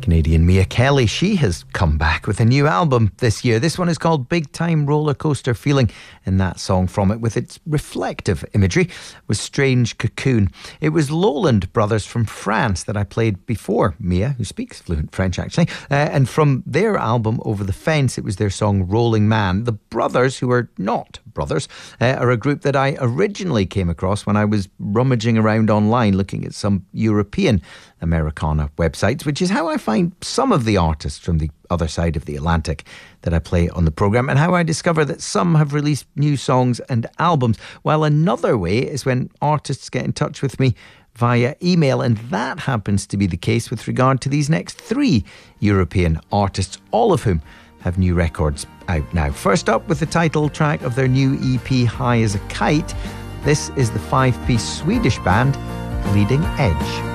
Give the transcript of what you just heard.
Canadian Mia Kelly, she has come back with a new album this year. This one is called Big Time Roller Coaster Feeling, and that song from it, with its reflective imagery, was Strange Cocoon. It was Lowland Brothers from France that I played before Mia, who speaks fluent French actually, and from their album Over the Fence, it was their song Rolling Man. The brothers, who are not brothers, are a group that I originally came across when I was rummaging around online looking at some European Americana websites, which is how I find some of the artists from the other side of the Atlantic that I play on the programme, and how I discover that some have released new songs and albums, while another way is when artists get in touch with me via email, and that happens to be the case with regard to these next three European artists, all of whom have new records out now. First up, with the title track of their new EP High as a Kite, this is the five-piece Swedish band Leading Edge.